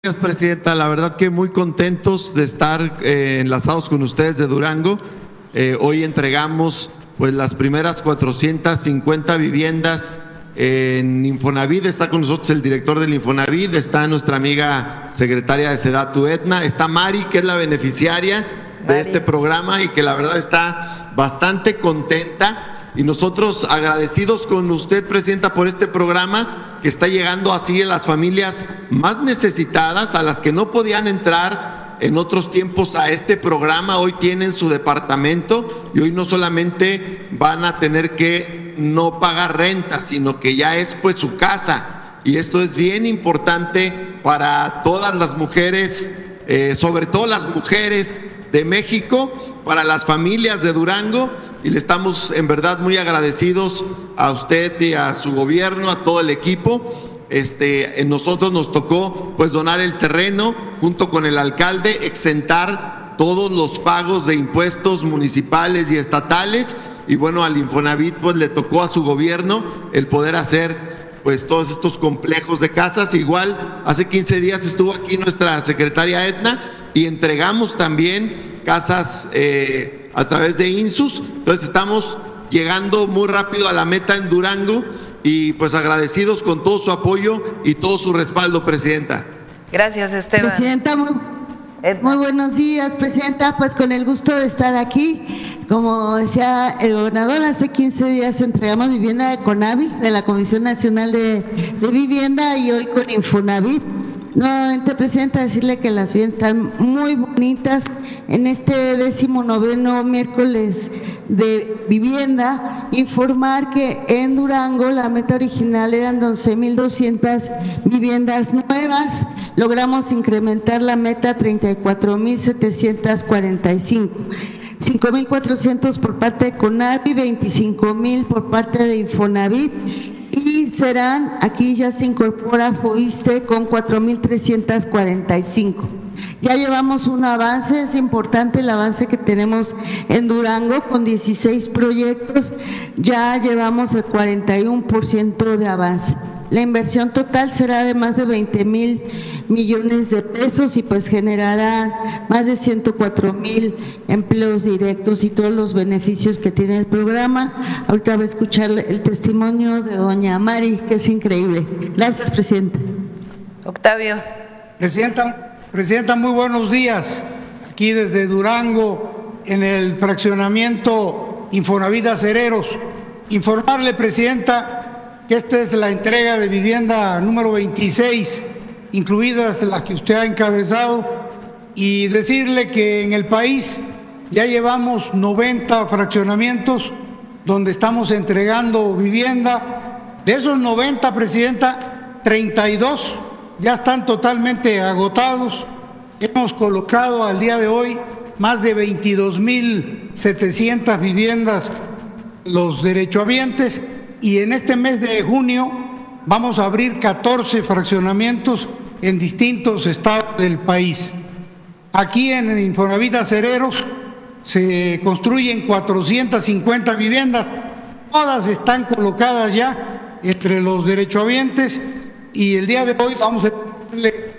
Gracias, Presidenta. La verdad que muy contentos de estar enlazados con ustedes de Durango. Hoy entregamos pues las primeras 450 viviendas en Infonavit. Está con nosotros el director del Infonavit, está nuestra amiga secretaria de Sedatu, Etna, está Mari, que es la beneficiaria de este programa y que la verdad está bastante contenta. Y nosotros agradecidos con usted, Presidenta, por este programa que está llegando así a las familias más necesitadas, a las que no podían entrar en otros tiempos a este programa. Hoy tienen su departamento y hoy no solamente van a tener que no pagar renta, sino que ya es pues su casa. Y esto es bien importante para todas las mujeres, sobre todo las mujeres de México, para las familias de Durango. Y le estamos en verdad muy agradecidos a usted y a su gobierno, a todo el equipo. Nosotros nos tocó pues donar el terreno junto con el alcalde, exentar todos los pagos de impuestos municipales y estatales, y bueno, al Infonavit pues le tocó a su gobierno el poder hacer pues todos estos complejos de casas. Igual hace 15 días estuvo aquí nuestra secretaria Etna y entregamos también casas a través de INSUS. Entonces estamos llegando muy rápido a la meta en Durango y pues agradecidos con todo su apoyo y todo su respaldo, Presidenta. Gracias, Esteban. Presidenta, muy buenos días, Presidenta. Pues con el gusto de estar aquí. Como decía el gobernador, hace 15 días entregamos vivienda de CONAVI, de la Comisión Nacional de Vivienda, y hoy con Infonavit. Nuevamente, Presidenta, decirle que las viviendas están muy bonitas. En este 19º miércoles de vivienda, informar que en Durango la meta original eran 11,200 viviendas nuevas. Logramos incrementar la meta a 34,745. 5,400 por parte de CONAVI, 25,000 por parte de Infonavit. Y serán, aquí ya se incorpora FOISTE con 4,345. Ya llevamos un avance, es importante el avance que tenemos en Durango con 16 proyectos, ya llevamos el 41% de avance. La inversión total será de más de 20,000 millones de pesos y pues generará más de 104,000 empleos directos y todos los beneficios que tiene el programa. Ahorita va a escuchar el testimonio de doña Mari, que es increíble. Gracias, Presidenta. Octavio. Presidenta, muy buenos días. Aquí desde Durango, en el fraccionamiento Infonavit Acereros. Informarle, Presidenta, que esta es la entrega de vivienda número 26, incluidas las que usted ha encabezado, y decirle que en el país ya llevamos 90 fraccionamientos donde estamos entregando vivienda. De esos 90, Presidenta, 32 ya están totalmente agotados. Hemos colocado al día de hoy más de 22,700 viviendas los derechohabientes, y en este mes de junio vamos a abrir 14 fraccionamientos en distintos estados del país. Aquí en Infonavit Acereros se construyen 450 viviendas, todas están colocadas ya entre los derechohabientes, y el día de hoy vamos a tenerle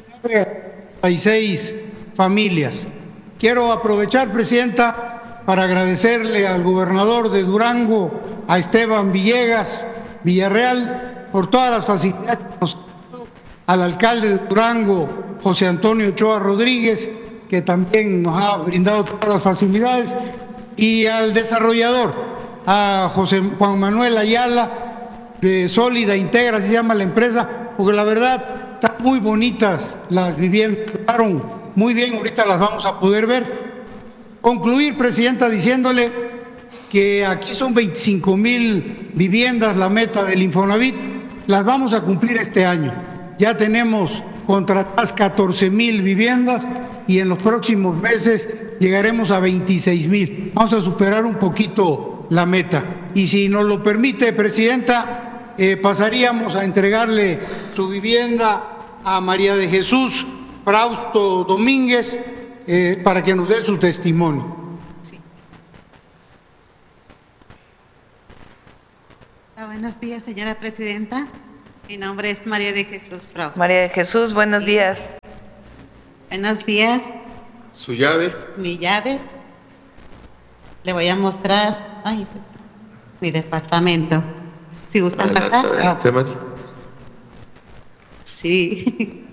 36 familias. Quiero aprovechar, Presidenta, para agradecerle al gobernador de Durango, a Esteban Villarreal, por todas las facilidades que nos ha dado, al alcalde de Durango, José Antonio Ochoa Rodríguez, que también nos ha brindado todas las facilidades, y al desarrollador, a José Juan Manuel Ayala, de Sólida Integra, así se llama la empresa, porque la verdad están muy bonitas las viviendas, quedaron muy bien, ahorita las vamos a poder ver. Concluir, Presidenta, diciéndole que aquí son 25,000 viviendas la meta del Infonavit, las vamos a cumplir este año. Ya tenemos contratadas 14,000 viviendas y en los próximos meses llegaremos a 26,000. Vamos a superar un poquito la meta. Y si nos lo permite, Presidenta, pasaríamos a entregarle su vivienda a María de Jesús Frausto Domínguez para que nos dé su testimonio. Sí. Buenos días, señora Presidenta. Mi nombre es María de Jesús Fraus. María de Jesús, buenos días. Buenos días. Su llave. Mi llave. Le voy a mostrar mi departamento. Si gustan pasar. Adelante, María. Sí.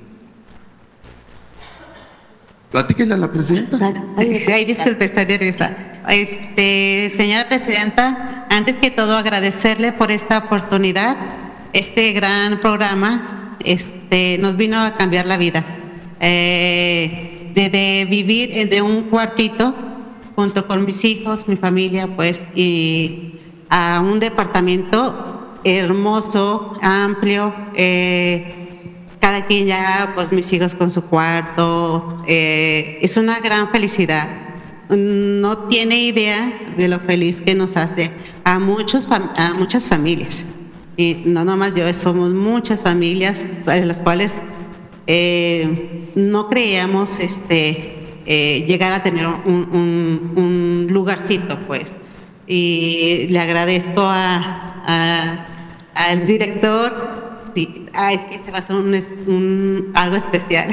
Platíquenle a la presidenta. Ay, disculpe, estoy nerviosa. Señora presidenta, antes que todo agradecerle por esta oportunidad. Este gran programa nos vino a cambiar la vida. De vivir de un cuartito junto con mis hijos, mi familia, pues, y a un departamento hermoso, amplio, cada quien ya, pues mis hijos con su cuarto, es una gran felicidad. No tiene idea de lo feliz que nos hace a muchas familias. Y no nomás yo, somos muchas familias en las cuales no creíamos llegar a tener un lugarcito, pues. Y le agradezco al director. Es que se va a hacer algo especial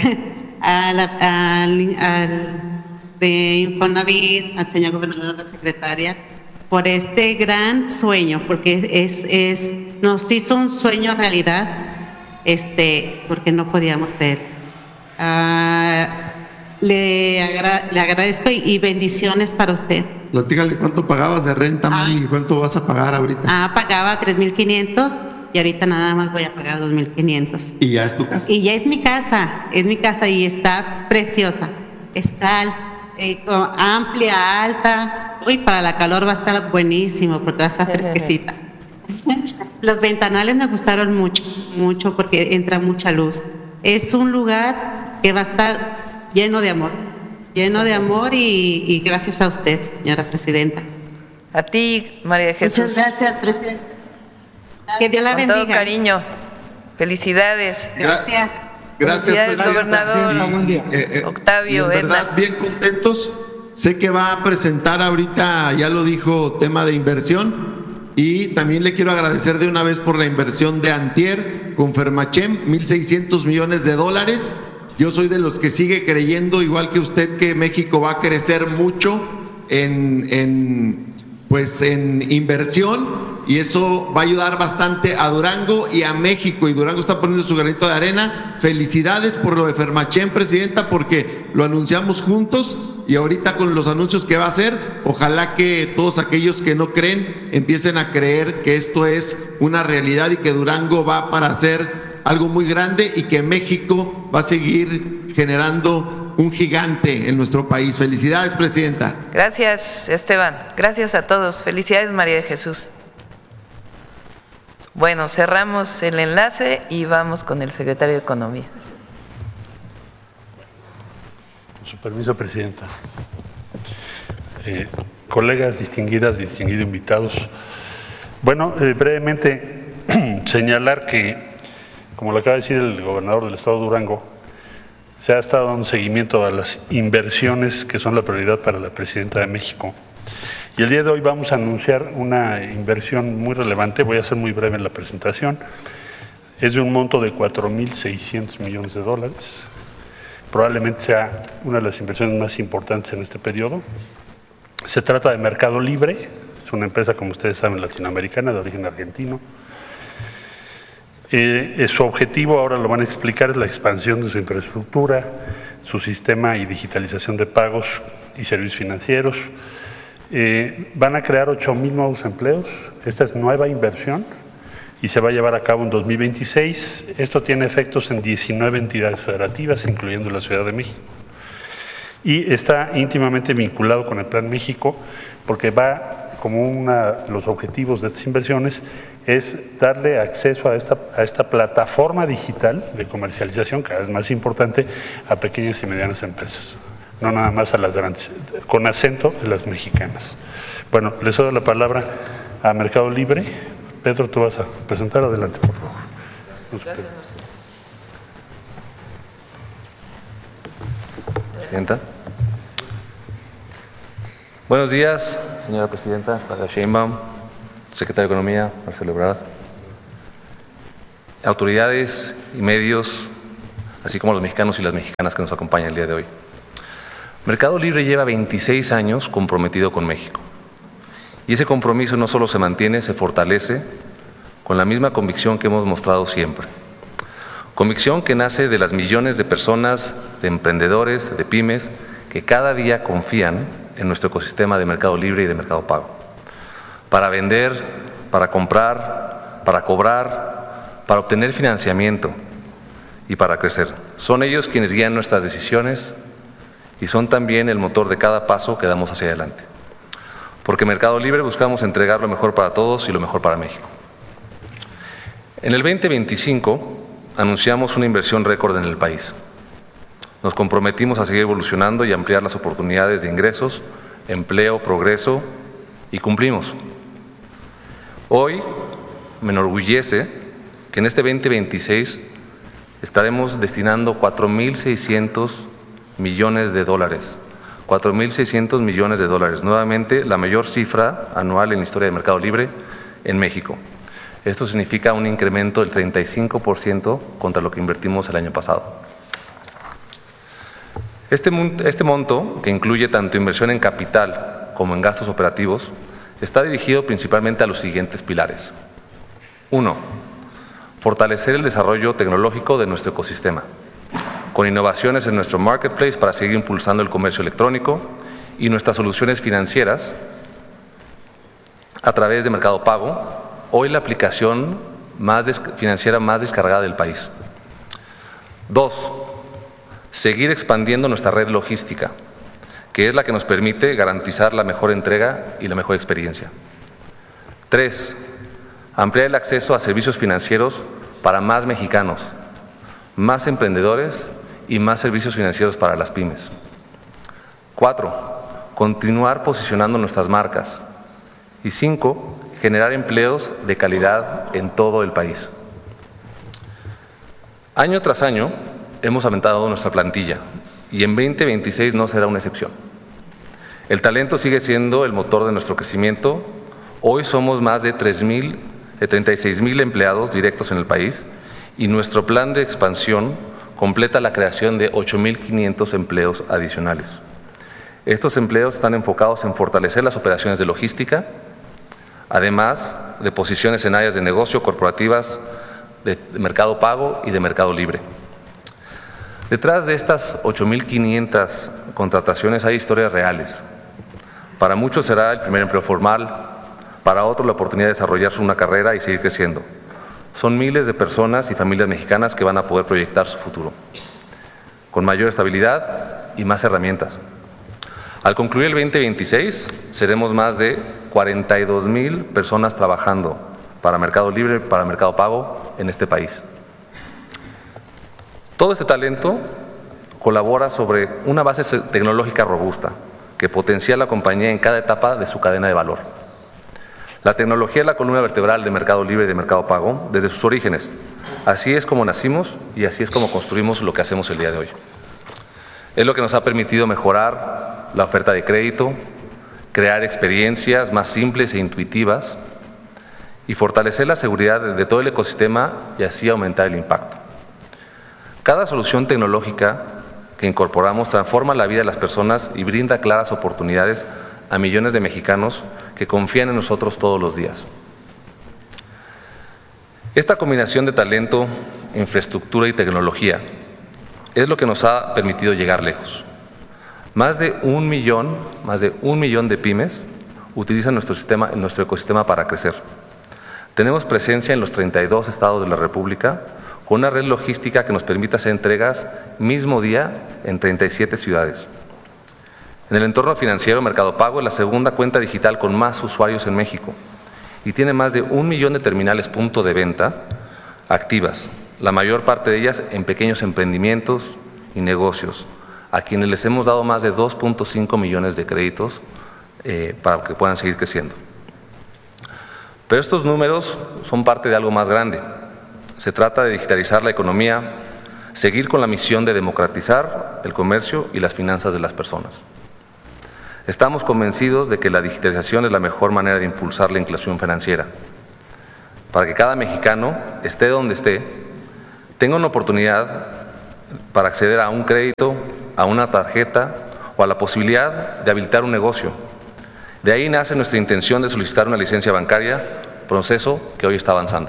de Infonavit, al señor gobernador, la secretaria, por este gran sueño, porque nos hizo un sueño realidad, porque no podíamos creer. Le agradezco y bendiciones para usted. Platícale cuánto pagabas de renta, Mari, y cuánto vas a pagar ahorita. Pagaba 3,500 y ahorita nada más voy a pagar 2,500. ¿Y ya es tu casa? Y ya es mi casa y está preciosa. Está amplia, alta. Uy, para la calor va a estar buenísimo porque va a estar fresquecita. Los ventanales me gustaron mucho porque entra mucha luz. Es un lugar que va a estar lleno de amor y gracias a usted, señora presidenta. A ti, María de Jesús. Muchas gracias, presidenta. Que Dios la bendiga. Con todo cariño. Felicidades. Gracias. Gracias, Felicidades, gobernador. Buen día. Octavio, en verdad, Edna. bien contentos. Sé que va a presentar ahorita, ya lo dijo, tema de inversión. Y también le quiero agradecer de una vez por la inversión de antier con Fermachem, 1,600 millones de dólares. Yo soy de los que sigue creyendo, igual que usted, que México va a crecer mucho en inversión, y eso va a ayudar bastante a Durango y a México, y Durango está poniendo su granito de arena. Felicidades por lo de Fermachem, presidenta, porque lo anunciamos juntos, y ahorita con los anuncios que va a hacer, ojalá que todos aquellos que no creen empiecen a creer que esto es una realidad y que Durango va para hacer algo muy grande y que México va a seguir generando un gigante en nuestro país. Felicidades, presidenta. Gracias, Esteban. Gracias a todos. Felicidades, María de Jesús. Bueno, cerramos el enlace y vamos con el secretario de Economía. Con su permiso, presidenta. Colegas distinguidos invitados. Bueno, brevemente señalar que, como lo acaba de decir el gobernador del estado de Durango, se ha estado dando seguimiento a las inversiones que son la prioridad para la presidenta de México. Y el día de hoy vamos a anunciar una inversión muy relevante. Voy a ser muy breve en la presentación. Es de un monto de 4,600 millones de dólares. Probablemente sea una de las inversiones más importantes en este periodo. Se trata de Mercado Libre. Es una empresa, como ustedes saben, latinoamericana, de origen argentino. Su objetivo, ahora lo van a explicar, es la expansión de su infraestructura, su sistema y digitalización de pagos y servicios financieros. Van a crear 8,000 nuevos empleos. Esta es nueva inversión y se va a llevar a cabo en 2026. Esto tiene efectos en 19 entidades federativas, incluyendo la Ciudad de México. Y está íntimamente vinculado con el Plan México, porque va, como los objetivos de estas inversiones, es darle acceso a esta plataforma digital de comercialización, cada vez más importante, a pequeñas y medianas empresas. No nada más a las grandes, con acento en las mexicanas. Bueno, les doy la palabra a Mercado Libre. Pedro, tú vas a presentar. Adelante, por favor. Gracias. Presidenta. Buenos días, señora presidenta, Claudia Sheinbaum, secretario de Economía, Marcelo Ebrard. autoridades y medios, así como los mexicanos y las mexicanas que nos acompañan el día de hoy. Mercado Libre lleva 26 años comprometido con México. Y ese compromiso no solo se mantiene, se fortalece con la misma convicción que hemos mostrado siempre. Convicción que nace de las millones de personas, de emprendedores, de pymes, que cada día confían en nuestro ecosistema de Mercado Libre y de Mercado Pago. Para vender, para comprar, para cobrar, para obtener financiamiento y para crecer. Son ellos quienes guían nuestras decisiones y son también el motor de cada paso que damos hacia adelante. Porque Mercado Libre buscamos entregar lo mejor para todos y lo mejor para México. En el 2025 anunciamos una inversión récord en el país. Nos comprometimos a seguir evolucionando y ampliar las oportunidades de ingresos, empleo, progreso y cumplimos. Hoy me enorgullece que en este 2026 estaremos destinando 4.600 millones de dólares. 4.600 millones de dólares. Nuevamente, la mayor cifra anual en la historia de Mercado Libre en México. Esto significa un incremento del 35% contra lo que invertimos el año pasado. Este monto, que incluye tanto inversión en capital como en gastos operativos, está dirigido principalmente a los siguientes pilares. 1. Fortalecer el desarrollo tecnológico de nuestro ecosistema, con innovaciones en nuestro marketplace para seguir impulsando el comercio electrónico y nuestras soluciones financieras a través de Mercado Pago, hoy la aplicación financiera más descargada del país. 2. Seguir expandiendo nuestra red logística, que es la que nos permite garantizar la mejor entrega y la mejor experiencia. 3. Ampliar el acceso a servicios financieros para más mexicanos, más emprendedores y más servicios financieros para las pymes. 4. Continuar posicionando nuestras marcas. Y 5. Generar empleos de calidad en todo el país. Año tras año hemos aumentado nuestra plantilla y en 2026 no será una excepción. El talento sigue siendo el motor de nuestro crecimiento. Hoy somos más de 36,000 empleados directos en el país y nuestro plan de expansión completa la creación de 8,500 empleos adicionales. Estos empleos están enfocados en fortalecer las operaciones de logística, además de posiciones en áreas de negocio corporativas, de Mercado Pago y de Mercado Libre. Detrás de estas 8,500 contrataciones hay historias reales. Para muchos será el primer empleo formal, para otros la oportunidad de desarrollarse una carrera y seguir creciendo. Son miles de personas y familias mexicanas que van a poder proyectar su futuro, con mayor estabilidad y más herramientas. Al concluir el 2026, seremos más de 42,000 personas trabajando para Mercado Libre, para Mercado Pago en este país. Todo este talento colabora sobre una base tecnológica robusta que potencia a la compañía en cada etapa de su cadena de valor. La tecnología es la columna vertebral de Mercado Libre y de Mercado Pago desde sus orígenes. Así es como nacimos y así es como construimos lo que hacemos el día de hoy. Es lo que nos ha permitido mejorar la oferta de crédito, crear experiencias más simples e intuitivas y fortalecer la seguridad de todo el ecosistema y así aumentar el impacto. Cada solución tecnológica que incorporamos transforma la vida de las personas y brinda claras oportunidades a millones de mexicanos que confían en nosotros todos los días. Esta combinación de talento, infraestructura y tecnología es lo que nos ha permitido llegar lejos. Más de un millón de pymes utilizan nuestro ecosistema para crecer. Tenemos presencia en los 32 estados de la República, con una red logística que nos permite hacer entregas mismo día en 37 ciudades. En el entorno financiero, Mercado Pago es la segunda cuenta digital con más usuarios en México y tiene más de 1 millón de terminales punto de venta activas, la mayor parte de ellas en pequeños emprendimientos y negocios, a quienes les hemos dado más de 2.5 millones de créditos para que puedan seguir creciendo. Pero estos números son parte de algo más grande. Se trata de digitalizar la economía, seguir con la misión de democratizar el comercio y las finanzas de las personas. Estamos convencidos de que la digitalización es la mejor manera de impulsar la inclusión financiera. para que cada mexicano, esté donde esté, tenga una oportunidad para acceder a un crédito, a una tarjeta o a la posibilidad de habilitar un negocio. De ahí nace nuestra intención de solicitar una licencia bancaria, proceso que hoy está avanzando.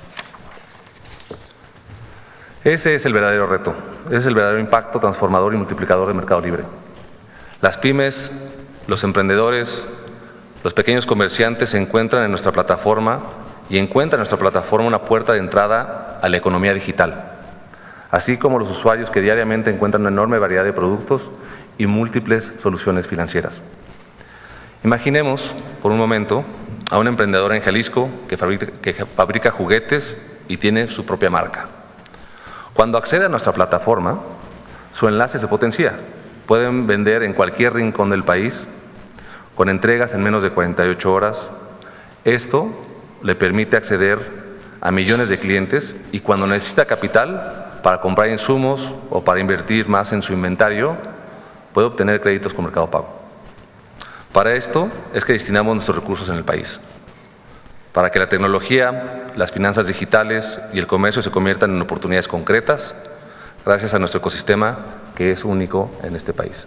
Ese es el verdadero reto, ese es el verdadero impacto transformador y multiplicador de Mercado Libre. Las pymes, los emprendedores, los pequeños comerciantes se encuentran en nuestra plataforma y encuentran en nuestra plataforma una puerta de entrada a la economía digital, así como los usuarios que diariamente encuentran una enorme variedad de productos y múltiples soluciones financieras. Imaginemos por un momento a un emprendedor en Jalisco que fabrica juguetes y tiene su propia marca. Cuando accede a nuestra plataforma, su enlace se potencia. Pueden vender en cualquier rincón del país, con entregas en menos de 48 horas. Esto le permite acceder a millones de clientes y cuando necesita capital para comprar insumos o para invertir más en su inventario, puede obtener créditos con Mercado Pago. Para esto es que destinamos nuestros recursos en el país, para que la tecnología, las finanzas digitales y el comercio se conviertan en oportunidades concretas, gracias a nuestro ecosistema que es único en este país.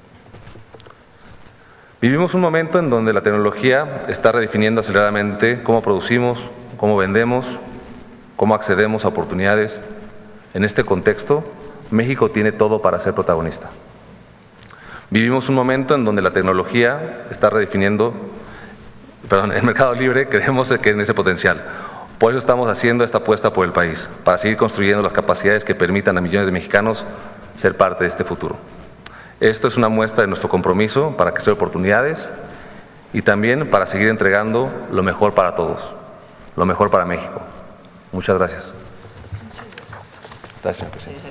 Vivimos un momento en donde la tecnología está redefiniendo aceleradamente cómo producimos, cómo vendemos, cómo accedemos a oportunidades. En este contexto, México tiene todo para ser protagonista. Vivimos un momento en donde la tecnología está redefiniendo, el Mercado Libre creemos que en ese potencial. Por eso estamos haciendo esta apuesta por el país, para seguir construyendo las capacidades que permitan a millones de mexicanos ser parte de este futuro. Esto es una muestra de nuestro compromiso para crear oportunidades y también para seguir entregando lo mejor para todos, lo mejor para México. Muchas gracias. Gracias, señor presidente.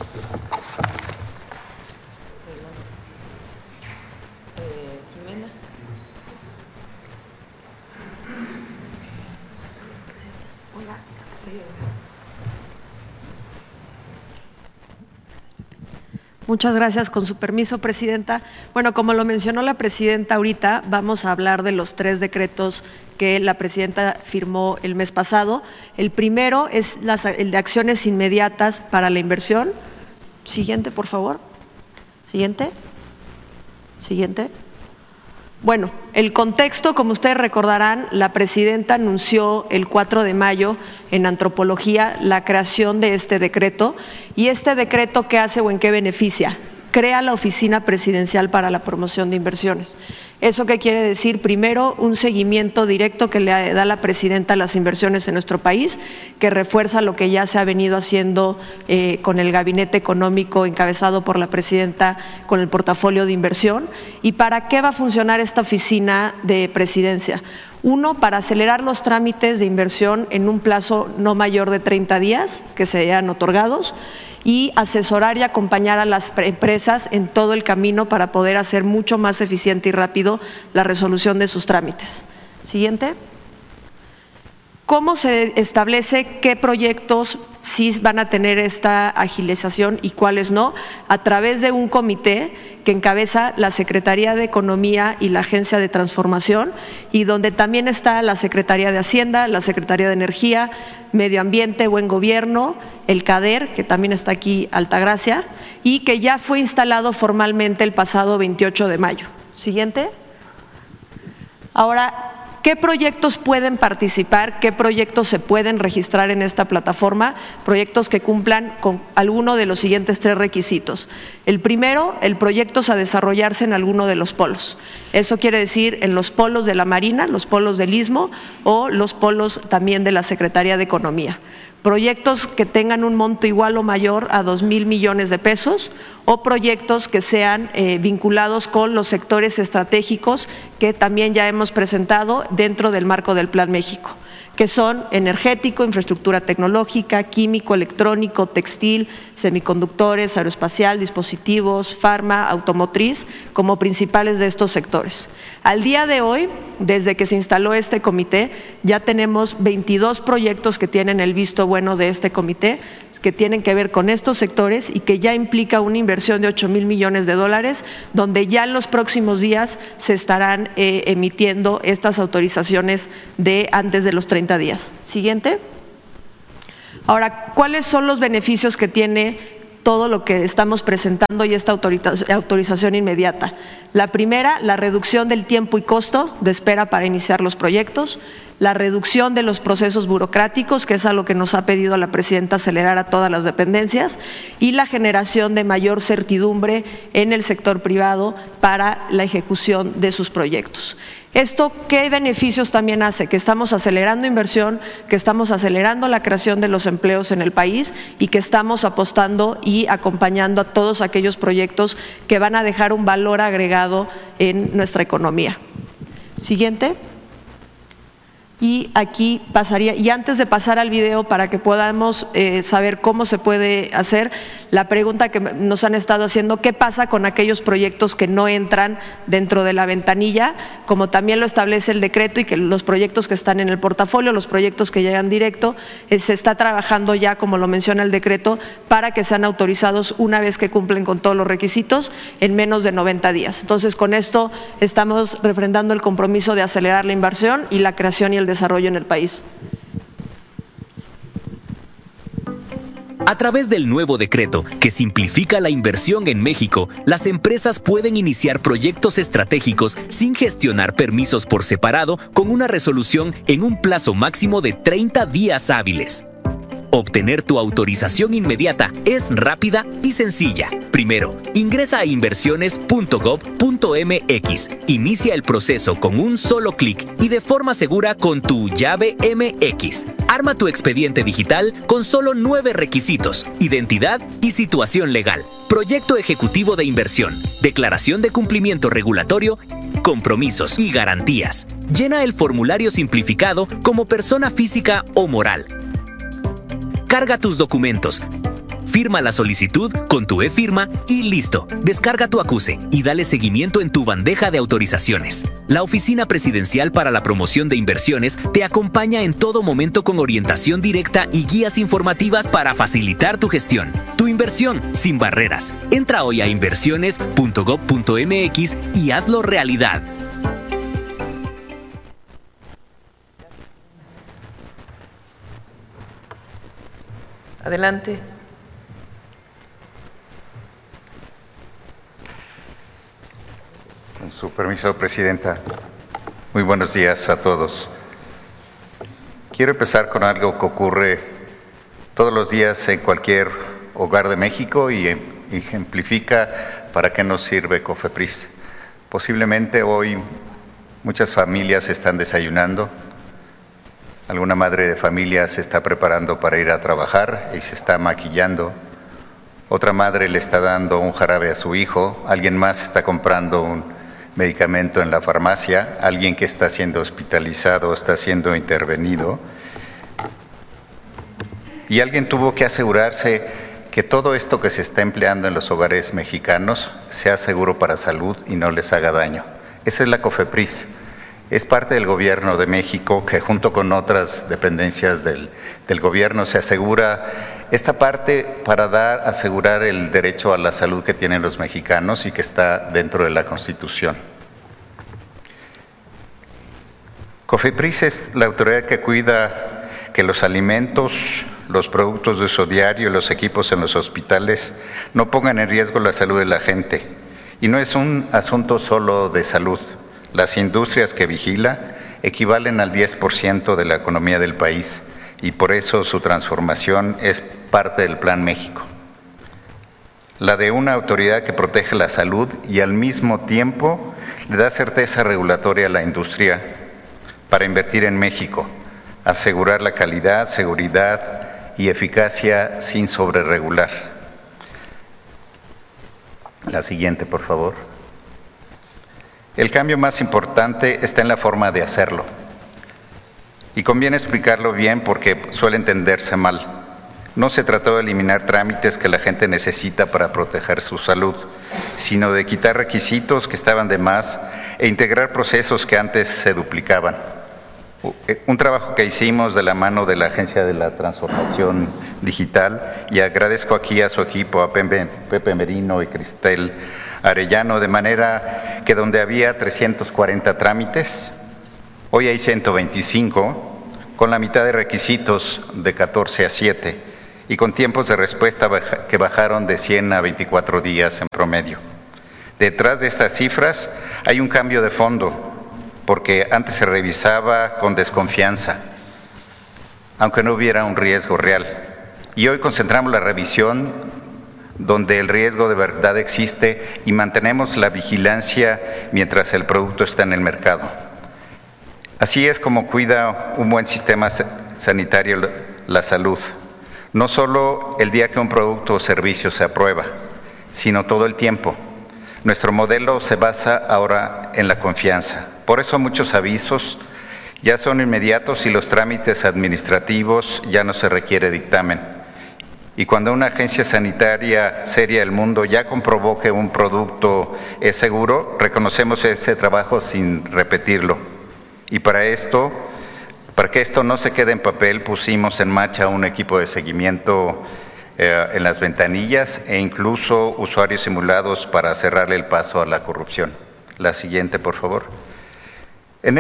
Muchas gracias. Con su permiso, Presidenta. Bueno, como lo mencionó la Presidenta ahorita, vamos a hablar de los 3 decretos que la Presidenta firmó el mes pasado. El primero es el de acciones inmediatas para la inversión. Siguiente, por favor. Siguiente. Siguiente. Bueno, el contexto, como ustedes recordarán, la Presidenta anunció el 4 de mayo en Antropología la creación de este decreto. ¿Y este decreto qué hace o en qué beneficia? Crea la Oficina Presidencial para la Promoción de Inversiones. ¿Eso qué quiere decir? Primero, un seguimiento directo que le da la Presidenta a las inversiones en nuestro país, que refuerza lo que ya se ha venido haciendo con el Gabinete Económico encabezado por la Presidenta con el portafolio de inversión. ¿Y para qué va a funcionar esta Oficina de Presidencia? Uno, para acelerar los trámites de inversión en un plazo no mayor de 30 días que se hayan otorgados, y asesorar y acompañar a las empresas en todo el camino para poder hacer mucho más eficiente y rápido la resolución de sus trámites. Siguiente. ¿Cómo se establece qué proyectos sí van a tener esta agilización y cuáles no? A través de un comité que encabeza la Secretaría de Economía y la Agencia de Transformación, y donde también está la Secretaría de Hacienda, la Secretaría de Energía, Medio Ambiente, Buen Gobierno, el CADER, que también está aquí, Altagracia, y que ya fue instalado formalmente el pasado 28 de mayo. Siguiente. Ahora, ¿qué proyectos pueden participar? ¿Qué proyectos se pueden registrar en esta plataforma? Proyectos que cumplan con alguno de los siguientes 3 requisitos. El primero, el proyecto es a desarrollarse en alguno de los polos. Eso quiere decir en los polos de la Marina, los polos del Istmo o los polos también de la Secretaría de Economía. Proyectos que tengan un monto igual o mayor a 2,000 millones de pesos o proyectos que sean vinculados con los sectores estratégicos que también ya hemos presentado dentro del marco del Plan México, que son energético, infraestructura tecnológica, químico, electrónico, textil, semiconductores, aeroespacial, dispositivos, farma, automotriz, como principales de estos sectores. Al día de hoy, desde que se instaló este comité, ya tenemos 22 proyectos que tienen el visto bueno de este comité, que tienen que ver con estos sectores y que ya implica una inversión de 8,000 millones de dólares, donde ya en los próximos días se estarán emitiendo estas autorizaciones de antes de los 30 90 días. Siguiente. Ahora, ¿cuáles son los beneficios que tiene todo lo que estamos presentando y esta autorización inmediata? La primera, la reducción del tiempo y costo de espera para iniciar los proyectos, la reducción de los procesos burocráticos, que es a lo que nos ha pedido la presidenta acelerar a todas las dependencias, y la generación de mayor certidumbre en el sector privado para la ejecución de sus proyectos. ¿Esto qué beneficios también hace? Que estamos acelerando inversión, que estamos acelerando la creación de los empleos en el país y que estamos apostando y acompañando a todos aquellos proyectos que van a dejar un valor agregado en nuestra economía. Siguiente. Y aquí pasaría, y antes de pasar al video para que podamos saber cómo se puede hacer, la pregunta que nos han estado haciendo, ¿qué pasa con aquellos proyectos que no entran dentro de la ventanilla? Como también lo establece el decreto y que los proyectos que están en el portafolio, los proyectos que llegan directo, se está trabajando ya, como lo menciona el decreto, para que sean autorizados una vez que cumplen con todos los requisitos en menos de 90 días. Entonces, con esto estamos refrendando el compromiso de acelerar la inversión y la creación y el desarrollo en el país. A través del nuevo decreto que simplifica la inversión en México, las empresas pueden iniciar proyectos estratégicos sin gestionar permisos por separado con una resolución en un plazo máximo de 30 días hábiles. Obtener tu autorización inmediata es rápida y sencilla. Primero, ingresa a inversiones.gov.mx. Inicia el proceso con un solo clic y de forma segura con tu llave MX. Arma tu expediente digital con solo 9 requisitos: identidad y situación legal, proyecto ejecutivo de inversión, declaración de cumplimiento regulatorio, compromisos y garantías. Llena el formulario simplificado como persona física o moral. Carga tus documentos, firma la solicitud con tu e-firma y listo. Descarga tu acuse y dale seguimiento en tu bandeja de autorizaciones. La Oficina Presidencial para la Promoción de Inversiones te acompaña en todo momento con orientación directa y guías informativas para facilitar tu gestión. Tu inversión sin barreras. Entra hoy a inversiones.gov.mx y hazlo realidad. Adelante. Con su permiso, Presidenta. Muy buenos días a todos. Quiero empezar con algo que ocurre todos los días en cualquier hogar de México y ejemplifica para qué nos sirve COFEPRIS. Posiblemente hoy muchas familias están desayunando. Alguna madre de familia se está preparando para ir a trabajar y se está maquillando. Otra madre le está dando un jarabe a su hijo. Alguien más está comprando un medicamento en la farmacia. Alguien que está siendo hospitalizado, está siendo intervenido. Y alguien tuvo que asegurarse que todo esto que se está empleando en los hogares mexicanos sea seguro para salud y no les haga daño. Esa es la COFEPRIS. Es parte del Gobierno de México que junto con otras dependencias del Gobierno se asegura esta parte para asegurar el derecho a la salud que tienen los mexicanos y que está dentro de la Constitución. COFEPRIS es la autoridad que cuida que los alimentos, los productos de uso diario y los equipos en los hospitales no pongan en riesgo la salud de la gente. Y no es un asunto solo de salud. Las industrias que vigila equivalen al 10% de la economía del país y por eso su transformación es parte del Plan México. La de una autoridad que protege la salud y al mismo tiempo le da certeza regulatoria a la industria para invertir en México, asegurar la calidad, seguridad y eficacia sin sobreregular. La siguiente, por favor. El cambio más importante está en la forma de hacerlo. Y conviene explicarlo bien porque suele entenderse mal. No se trató de eliminar trámites que la gente necesita para proteger su salud, sino de quitar requisitos que estaban de más e integrar procesos que antes se duplicaban. Un trabajo que hicimos de la mano de la Agencia de la Transformación Digital, y agradezco aquí a su equipo, a Pepe Merino y Cristel Arellano, de manera que donde había 340 trámites, hoy hay 125, con la mitad de requisitos de 14 a 7 y con tiempos de respuesta que bajaron de 100 a 24 días en promedio. Detrás de estas cifras hay un cambio de fondo, porque antes se revisaba con desconfianza, aunque no hubiera un riesgo real. Y hoy concentramos la revisión donde el riesgo de verdad existe y mantenemos la vigilancia mientras el producto está en el mercado. Así es como cuida un buen sistema sanitario la salud, no solo el día que un producto o servicio se aprueba, sino todo el tiempo. Nuestro modelo se basa ahora en la confianza. Por eso muchos avisos ya son inmediatos y los trámites administrativos ya no se requiere dictamen. Y cuando una agencia sanitaria seria del mundo ya comprobó que un producto es seguro, reconocemos ese trabajo sin repetirlo. Y para que esto no se quede en papel, pusimos en marcha un equipo de seguimiento en las ventanillas e incluso usuarios simulados para cerrarle el paso a la corrupción. La siguiente, por favor. En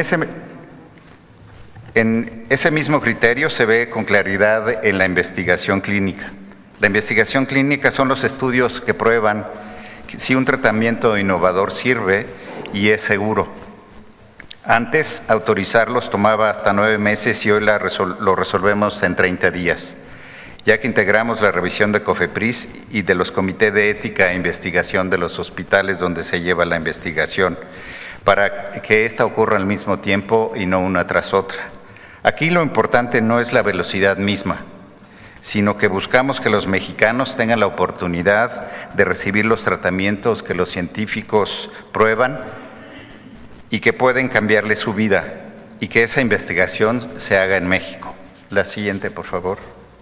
ese mismo criterio se ve con claridad en la investigación clínica. La investigación clínica son los estudios que prueban si un tratamiento innovador sirve y es seguro. Antes, autorizarlos tomaba hasta 9 meses y hoy lo resolvemos en 30 días, ya que integramos la revisión de COFEPRIS y de los comités de ética e investigación de los hospitales donde se lleva la investigación, para que ésta ocurra al mismo tiempo y no una tras otra. Aquí lo importante no es la velocidad misma, sino que buscamos que los mexicanos tengan la oportunidad de recibir los tratamientos que los científicos prueban y que pueden cambiarle su vida, y que esa investigación se haga en México. La siguiente, por favor.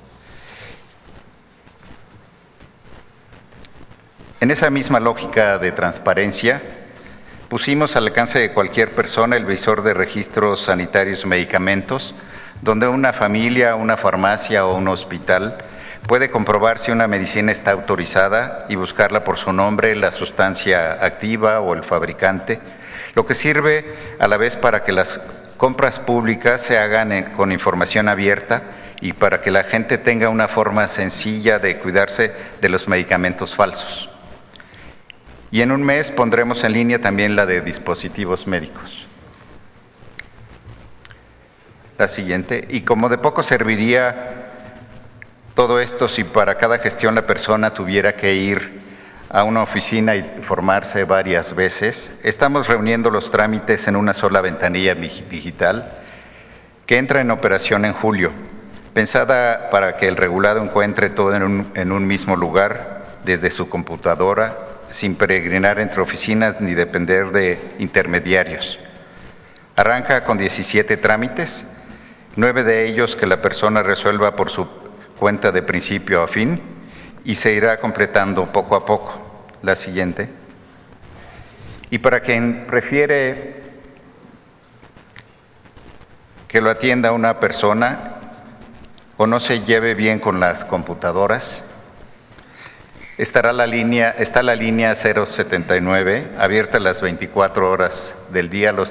En esa misma lógica de transparencia, pusimos al alcance de cualquier persona el visor de registros sanitarios y medicamentos, donde una familia, una farmacia o un hospital puede comprobar si una medicina está autorizada y buscarla por su nombre, la sustancia activa o el fabricante, lo que sirve a la vez para que las compras públicas se hagan con información abierta y para que la gente tenga una forma sencilla de cuidarse de los medicamentos falsos. Y en un mes pondremos en línea también la de dispositivos médicos. La siguiente. Y como de poco serviría todo esto si para cada gestión la persona tuviera que ir a una oficina y formarse varias veces, estamos reuniendo los trámites en una sola ventanilla digital que entra en operación en julio, pensada para que el regulado encuentre todo en un mismo lugar, desde su computadora, sin peregrinar entre oficinas ni depender de intermediarios. Arranca con 17 trámites, 9 de ellos que la persona resuelva por su cuenta de principio a fin, y se irá completando poco a poco. La siguiente. Y para quien prefiere que lo atienda una persona o no se lleve bien con las computadoras, está la línea 079, abierta las 24 horas del día, los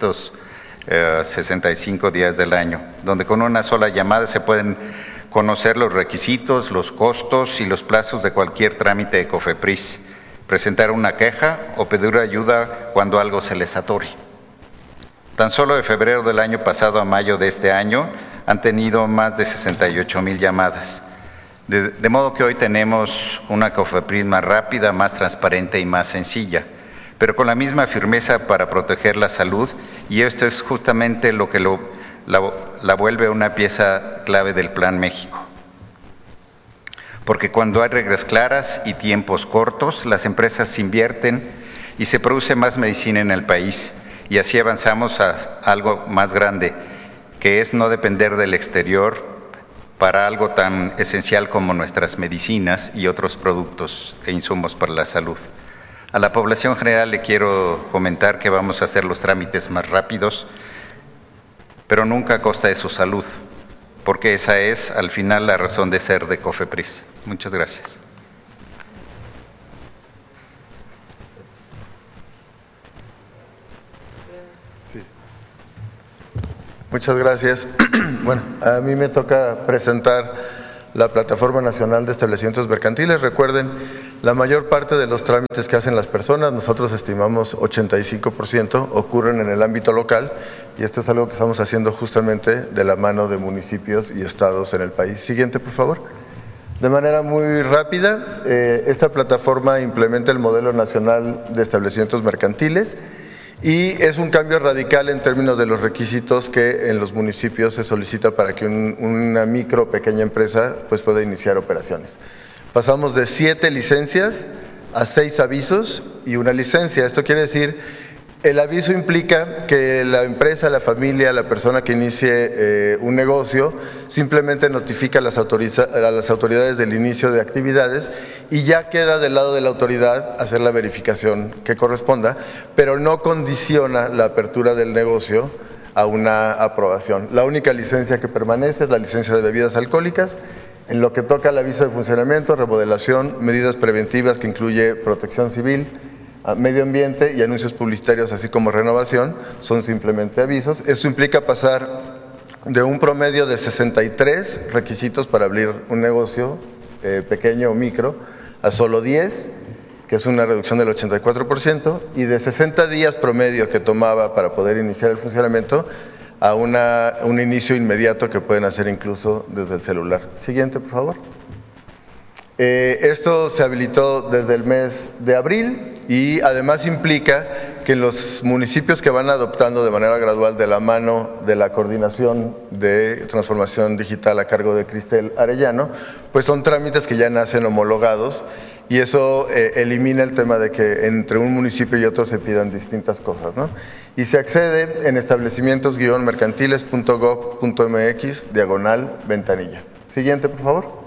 365 días del año, donde con una sola llamada se pueden conocer los requisitos, los costos y los plazos de cualquier trámite de COFEPRIS, presentar una queja o pedir ayuda cuando algo se les atore. Tan solo de febrero del año pasado a mayo de este año han tenido más de 68,000 llamadas. De modo que hoy tenemos una COFEPRIS más rápida, más transparente y más sencilla, pero con la misma firmeza para proteger la salud, y esto es justamente lo que la vuelve una pieza clave del Plan México. Porque cuando hay reglas claras y tiempos cortos, las empresas invierten y se produce más medicina en el país, y así avanzamos a algo más grande, que es no depender del exterior para algo tan esencial como nuestras medicinas y otros productos e insumos para la salud. A la población general le quiero comentar que vamos a hacer los trámites más rápidos, pero nunca a costa de su salud, porque esa es, al final, la razón de ser de COFEPRIS. Muchas gracias. Sí. Muchas gracias. Bueno, a mí me toca presentar la Plataforma Nacional de Establecimientos Mercantiles. Recuerden, la mayor parte de los trámites que hacen las personas, nosotros estimamos 85%, ocurren en el ámbito local, y esto es algo que estamos haciendo justamente de la mano de municipios y estados en el país. Siguiente, por favor. De manera muy rápida, esta plataforma implementa el Modelo Nacional de Establecimientos Mercantiles y es un cambio radical en términos de los requisitos que en los municipios se solicita para que una micro o pequeña empresa pues pueda iniciar operaciones. Pasamos de 7 licencias a 6 avisos y 1 licencia. Esto quiere decir, el aviso implica que la empresa, la familia, la persona que inicie un negocio simplemente notifica a las autoridades del inicio de actividades y ya queda del lado de la autoridad hacer la verificación que corresponda, pero no condiciona la apertura del negocio a una aprobación. La única licencia que permanece es la licencia de bebidas alcohólicas. En lo que toca al aviso de funcionamiento, remodelación, medidas preventivas que incluye protección civil, medio ambiente y anuncios publicitarios, así como renovación, son simplemente avisos. Esto implica pasar de un promedio de 63 requisitos para abrir un negocio pequeño o micro a solo 10, que es una reducción del 84%, y de 60 días promedio que tomaba para poder iniciar el funcionamiento a un inicio inmediato que pueden hacer incluso desde el celular. Siguiente, por favor. Esto se habilitó desde el mes de abril y además implica que los municipios que van adoptando de manera gradual de la mano de la coordinación de transformación digital a cargo de Cristel Arellano, pues son trámites que ya nacen homologados y eso elimina el tema de que entre un municipio y otro se pidan distintas cosas, ¿no? Y se accede en establecimientos-mercantiles.gov.mx/ventanilla. Siguiente, por favor.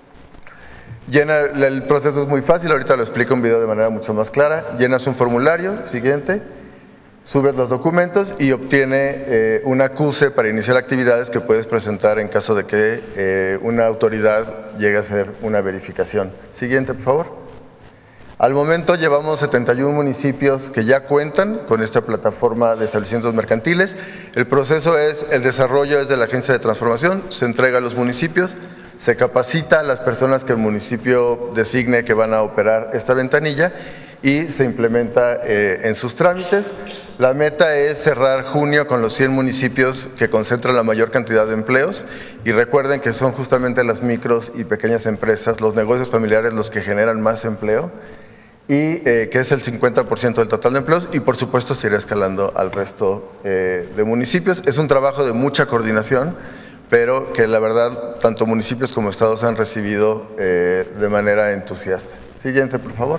El proceso es muy fácil, ahorita lo explico en video de manera mucho más clara. Llenas un formulario, siguiente, subes los documentos y obtiene un acuse para iniciar actividades que puedes presentar en caso de que una autoridad llegue a hacer una verificación. Siguiente, por favor. Al momento llevamos 71 municipios que ya cuentan con esta plataforma de establecimientos mercantiles. El proceso es, el desarrollo es de la Agencia de Transformación, se entrega a los municipios, se capacita a las personas que el municipio designe que van a operar esta ventanilla y se implementa en sus trámites. La meta es cerrar junio con los 100 municipios que concentran la mayor cantidad de empleos y recuerden que son justamente las micros y pequeñas empresas, los negocios familiares los que generan más empleo y que es el 50% del total de empleos y por supuesto se irá escalando al resto de municipios. Es un trabajo de mucha coordinación, pero que la verdad tanto municipios como estados han recibido de manera entusiasta. Siguiente, por favor.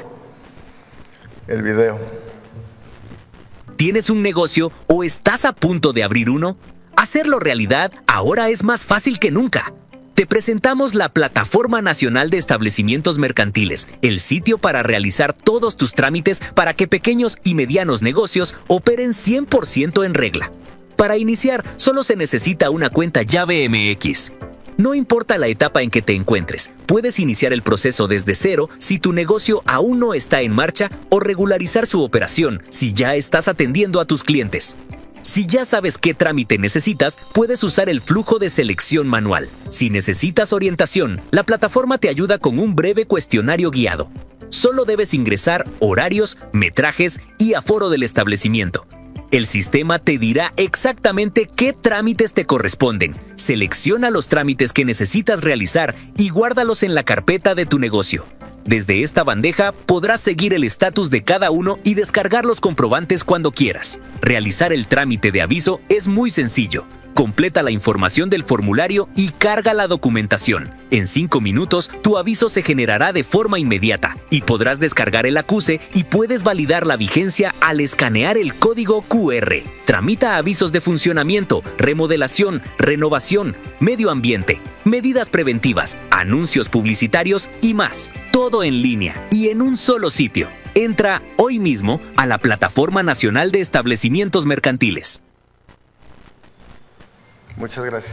El video. ¿Tienes un negocio o estás a punto de abrir uno? Hacerlo realidad ahora es más fácil que nunca. Te presentamos la Plataforma Nacional de Establecimientos Mercantiles, el sitio para realizar todos tus trámites para que pequeños y medianos negocios operen 100% en regla. Para iniciar, solo se necesita una cuenta llave MX. No importa la etapa en que te encuentres, puedes iniciar el proceso desde cero si tu negocio aún no está en marcha o regularizar su operación si ya estás atendiendo a tus clientes. Si ya sabes qué trámite necesitas, puedes usar el flujo de selección manual. Si necesitas orientación, la plataforma te ayuda con un breve cuestionario guiado. Solo debes ingresar horarios, metrajes y aforo del establecimiento. El sistema te dirá exactamente qué trámites te corresponden. Selecciona los trámites que necesitas realizar y guárdalos en la carpeta de tu negocio. Desde esta bandeja podrás seguir el estatus de cada uno y descargar los comprobantes cuando quieras. Realizar el trámite de aviso es muy sencillo. Completa la información del formulario y carga la documentación. En 5 minutos, tu aviso se generará de forma inmediata y podrás descargar el acuse y puedes validar la vigencia al escanear el código QR. Tramita avisos de funcionamiento, remodelación, renovación, medio ambiente, medidas preventivas, anuncios publicitarios y más. Todo en línea y en un solo sitio. Entra hoy mismo a la Plataforma Nacional de Establecimientos Mercantiles. Muchas gracias.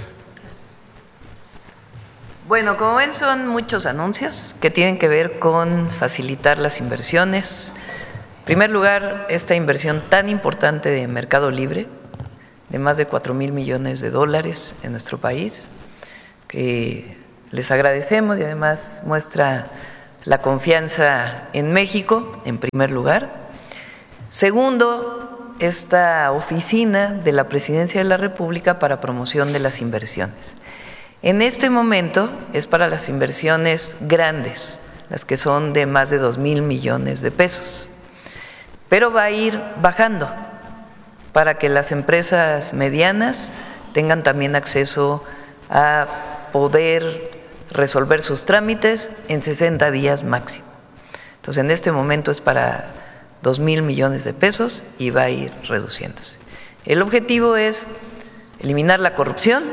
Bueno, como ven, son muchos anuncios que tienen que ver con facilitar las inversiones. En primer lugar, esta inversión tan importante de Mercado Libre de más de 4,000 millones de dólares en nuestro país, que les agradecemos y además muestra la confianza en México, en primer lugar. Segundo, esta oficina de la Presidencia de la República para promoción de las inversiones. En este momento es para las inversiones grandes, las que son de más de 2,000 millones de pesos, pero va a ir bajando para que las empresas medianas tengan también acceso a poder resolver sus trámites en 60 días máximo. Entonces, en este momento es para 2,000 millones de pesos y va a ir reduciéndose. El objetivo es eliminar la corrupción,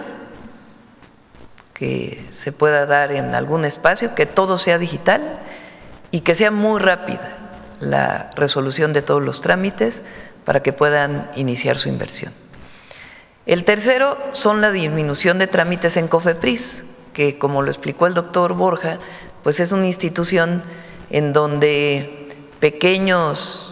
que se pueda dar en algún espacio, que todo sea digital y que sea muy rápida la resolución de todos los trámites para que puedan iniciar su inversión. El tercero son la disminución de trámites en COFEPRIS, que como lo explicó el doctor Borja, pues es una institución en donde pequeños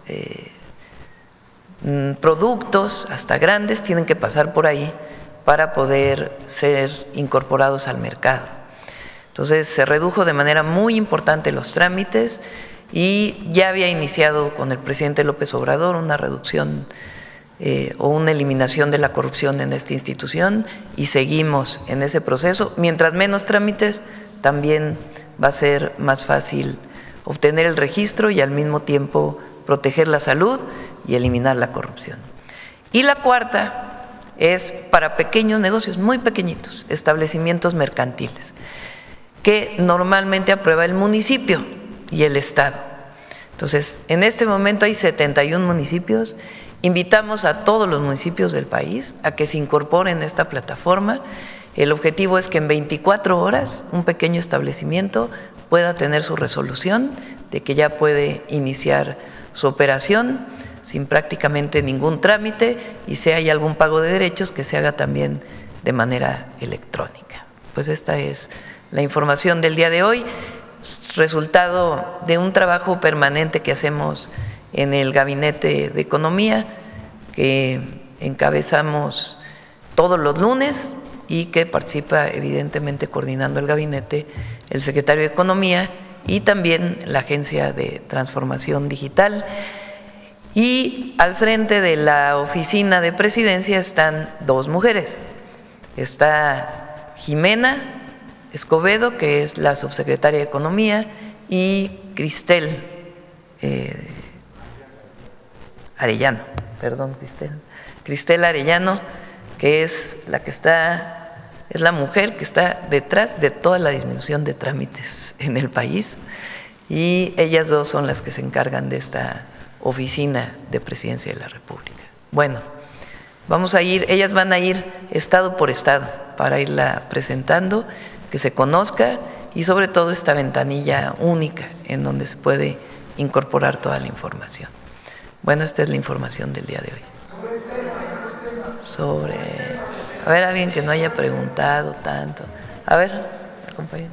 productos, hasta grandes, tienen que pasar por ahí para poder ser incorporados al mercado. Entonces se redujo de manera muy importante los trámites y ya había iniciado con el presidente López Obrador una reducción o una eliminación de la corrupción en esta institución y seguimos en ese proceso. Mientras menos trámites, también va a ser más fácil obtener el registro y al mismo tiempo proteger la salud y eliminar la corrupción. Y la cuarta es para pequeños negocios, muy pequeñitos, establecimientos mercantiles, que normalmente aprueba el municipio y el Estado. Entonces, en este momento hay 71 municipios. Invitamos a todos los municipios del país a que se incorporen a esta plataforma. El objetivo es que en 24 horas un pequeño establecimiento pueda tener su resolución de que ya puede iniciar su operación sin prácticamente ningún trámite y si hay algún pago de derechos que se haga también de manera electrónica. Pues esta es la información del día de hoy, resultado de un trabajo permanente que hacemos en el Gabinete de Economía, que encabezamos todos los lunes y que participa evidentemente coordinando el gabinete el secretario de Economía y también la Agencia de Transformación Digital. Y al frente de la oficina de presidencia están dos mujeres. Está Jimena Escobedo, que es la subsecretaria de Economía, y Cristel Arellano, Cristel Arellano, que es la mujer que está detrás de toda la disminución de trámites en el país, y ellas dos son las que se encargan de esta oficina de Presidencia de la República. Bueno, ellas van a ir estado por estado para irla presentando, que se conozca y sobre todo esta ventanilla única en donde se puede incorporar toda la información. Bueno, esta es la información del día de hoy. A ver, alguien que no haya preguntado tanto. A ver, compañero.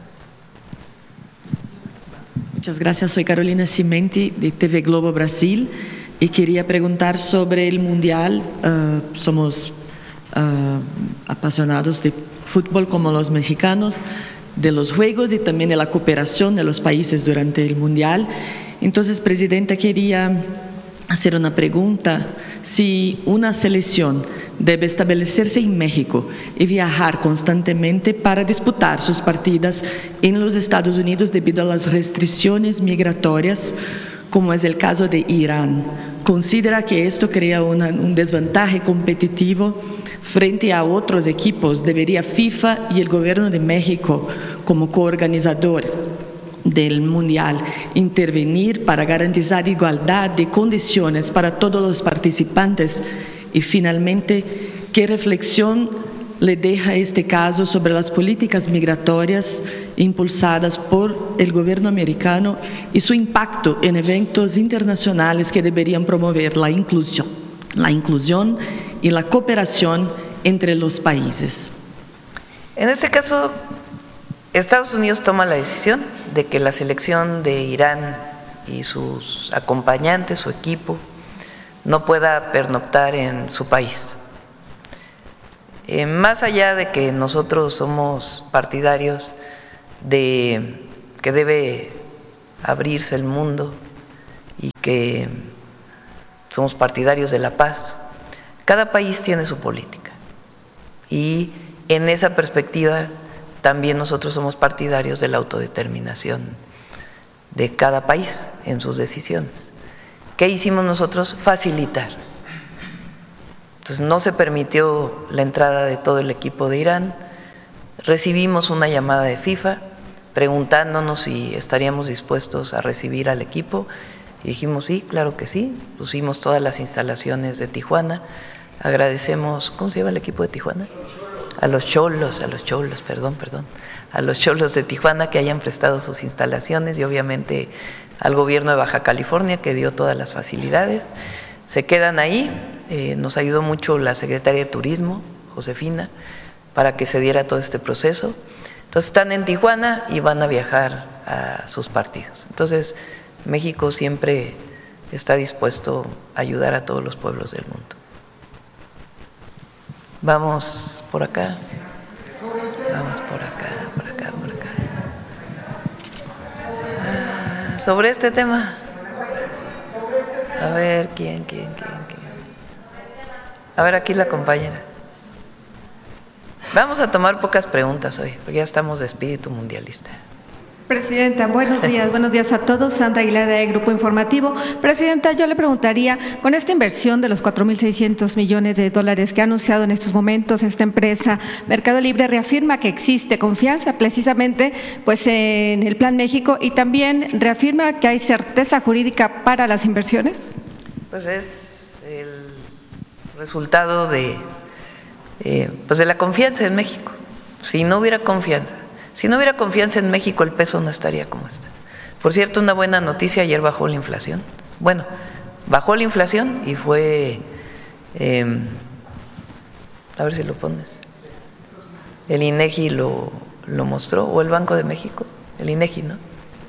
Muchas gracias. Soy Carolina Cimenti de TV Globo Brasil y quería preguntar sobre el Mundial. Somos apasionados de fútbol como los mexicanos, de los juegos y también de la cooperación de los países durante el Mundial. Entonces, Presidenta, quería hacer una pregunta: si una selección debe establecerse en México y viajar constantemente para disputar sus partidas en los Estados Unidos debido a las restricciones migratorias, como es el caso de Irán, ¿considera que esto crea un desventaje competitivo frente a otros equipos? ¿Debería FIFA y el gobierno de México, como coorganizadores del Mundial, intervenir para garantizar igualdad de condiciones para todos los participantes? Y finalmente, ¿qué reflexión le deja este caso sobre las políticas migratorias impulsadas por el gobierno americano y su impacto en eventos internacionales que deberían promover la inclusión y la cooperación entre los países? En este caso, Estados Unidos toma la decisión de que la selección de Irán y sus acompañantes, su equipo, no pueda pernoctar en su país. más allá de que nosotros somos partidarios de que debe abrirse el mundo y que somos partidarios de la paz, cada país tiene su política y en esa perspectiva también nosotros somos partidarios de la autodeterminación de cada país en sus decisiones. ¿Qué hicimos nosotros? Facilitar. Entonces no se permitió la entrada de todo el equipo de Irán. Recibimos una llamada de FIFA preguntándonos si estaríamos dispuestos a recibir al equipo y dijimos sí, claro que sí. Pusimos todas las instalaciones de Tijuana. Agradecemos, ¿cómo se llama el equipo de Tijuana? A los cholos, perdón, a los cholos de Tijuana que hayan prestado sus instalaciones y obviamente al gobierno de Baja California que dio todas las facilidades. Se quedan ahí, nos ayudó mucho la secretaria de Turismo, Josefina, para que se diera todo este proceso. Entonces están en Tijuana y van a viajar a sus partidos. Entonces México siempre está dispuesto a ayudar a todos los pueblos del mundo. Vamos por acá. Vamos por acá. Sobre este tema. A ver, ¿quién? A ver, aquí la compañera. Vamos a tomar pocas preguntas hoy, porque ya estamos de espíritu mundialista. Presidenta, buenos días a todos. Sandra Aguilar de Grupo Informativo. Presidenta, yo le preguntaría, con esta inversión de los 4.600 millones de dólares que ha anunciado en estos momentos esta empresa, Mercado Libre reafirma que existe confianza precisamente pues en el Plan México y también reafirma que hay certeza jurídica para las inversiones. Pues es el resultado de la confianza en México. Si no hubiera confianza en México, el peso no estaría como está. Por cierto, una buena noticia, ayer bajó la inflación. Bueno, bajó la inflación y fue, a ver si lo pones, el INEGI lo mostró, o el Banco de México, el INEGI, ¿no?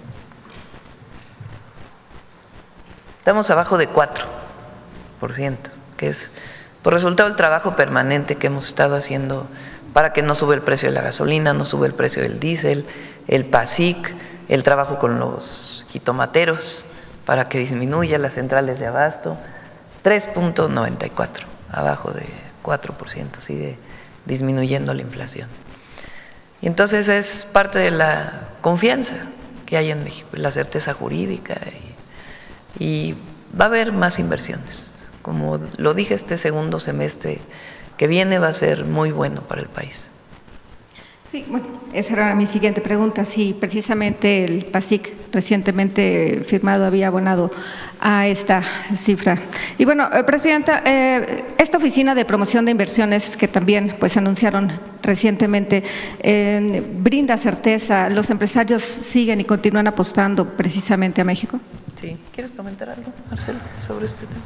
Estamos abajo de 4%, que es por resultado del trabajo permanente que hemos estado haciendo para que no sube el precio de la gasolina, no sube el precio del diésel, el PASIC, el trabajo con los jitomateros para que disminuya las centrales de abasto, 3.94, abajo de 4%, sigue disminuyendo la inflación. Y entonces es parte de la confianza que hay en México, la certeza jurídica y va a haber más inversiones. Como lo dije, este segundo semestre que viene va a ser muy bueno para el país. Sí, bueno, esa era mi siguiente pregunta, si precisamente el PASIC recientemente firmado había abonado a esta cifra. Y bueno, Presidenta, esta oficina de promoción de inversiones que también pues anunciaron recientemente, ¿brinda certeza? ¿Los empresarios siguen y continúan apostando precisamente a México? Sí, ¿quieres comentar algo, Marcelo, sobre este tema?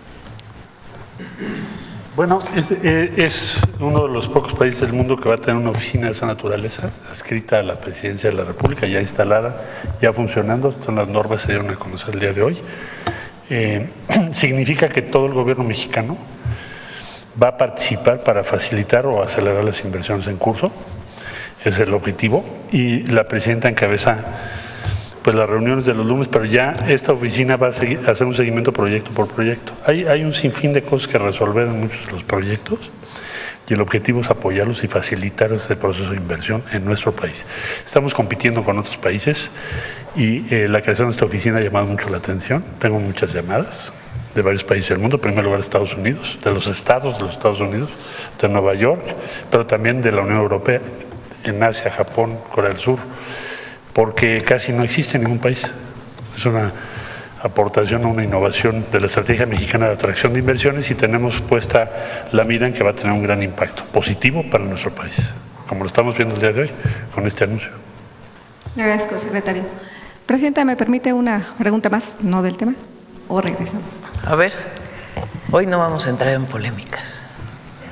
Bueno, es uno de los pocos países del mundo que va a tener una oficina de esa naturaleza, adscrita a la Presidencia de la República, ya instalada, ya funcionando. Estas son las normas que se dieron a conocer el día de hoy. Significa que todo el gobierno mexicano va a participar para facilitar o acelerar las inversiones en curso. Es el objetivo. Y la Presidenta encabeza pues las reuniones de los lunes, pero ya esta oficina va a hacer un seguimiento proyecto por proyecto. Hay un sinfín de cosas que resolver en muchos de los proyectos y el objetivo es apoyarlos y facilitar este proceso de inversión en nuestro país. Estamos compitiendo con otros países y la creación de esta oficina ha llamado mucho la atención. Tengo muchas llamadas de varios países del mundo, en primer lugar Estados Unidos, de los estados de los Estados Unidos, de Nueva York, pero también de la Unión Europea, en Asia, Japón, Corea del Sur, porque casi no existe en ningún país. Es una aportación a una innovación de la estrategia mexicana de atracción de inversiones y tenemos puesta la mira en que va a tener un gran impacto positivo para nuestro país, como lo estamos viendo el día de hoy con este anuncio. Le agradezco, secretario. Presidenta, ¿me permite una pregunta más, no del tema? ¿O regresamos? A ver, hoy no vamos a entrar en polémicas.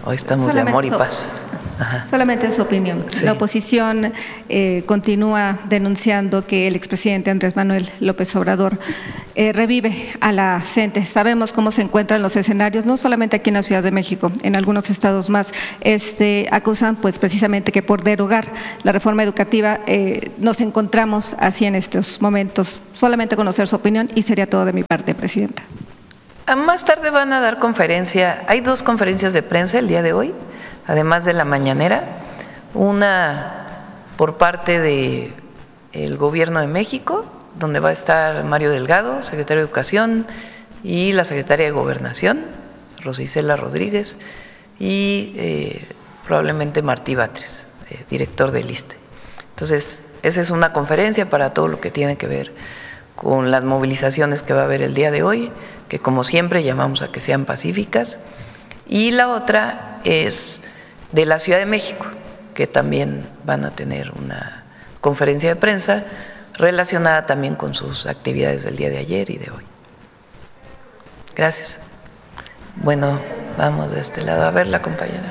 Hoy estamos de amor y paz. Solamente su opinión. Sí. La oposición continúa denunciando que el expresidente Andrés Manuel López Obrador revive a la gente. Sabemos cómo se encuentran los escenarios, no solamente aquí en la Ciudad de México, en algunos estados más. Acusan pues precisamente que por derogar la reforma educativa nos encontramos así en estos momentos. Solamente conocer su opinión y sería todo de mi parte, Presidenta. Más tarde van a dar conferencia. Hay 2 conferencias de prensa el día de hoy, además de la mañanera, una por parte del Gobierno de México, donde va a estar Mario Delgado, secretario de Educación, y la secretaria de Gobernación, Rosicela Rodríguez, y probablemente Martí Batres, director del ISSSTE. Entonces, esa es una conferencia para todo lo que tiene que ver con las movilizaciones que va a haber el día de hoy, que como siempre llamamos a que sean pacíficas, y la otra es de la Ciudad de México, que también van a tener una conferencia de prensa relacionada también con sus actividades del día de ayer y de hoy. Gracias. Bueno, vamos de este lado. A ver, la compañera.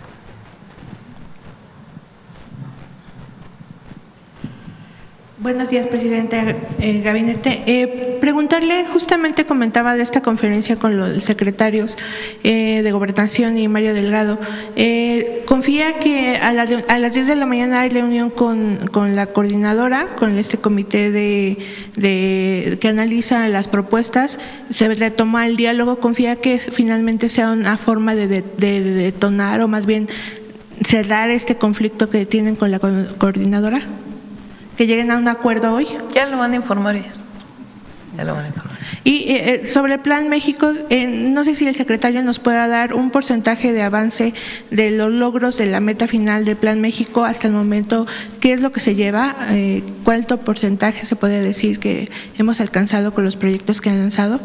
Buenos días, presidente, gabinete. Preguntarle, justamente comentaba de esta conferencia con los secretarios de Gobernación y Mario Delgado. ¿Confía que a las 10 de la mañana hay reunión con la coordinadora, con este comité que analiza las propuestas? ¿Se retoma el diálogo? ¿Confía que finalmente sea una forma de detonar o más bien cerrar este conflicto que tienen con la coordinadora? ¿Que lleguen a un acuerdo hoy? Ya lo van a informar ellos. Y sobre el Plan México, no sé si el secretario nos pueda dar un porcentaje de avance de los logros de la meta final del Plan México hasta el momento. ¿Qué es lo que se lleva? ¿Cuánto porcentaje se puede decir que hemos alcanzado con los proyectos que han lanzado?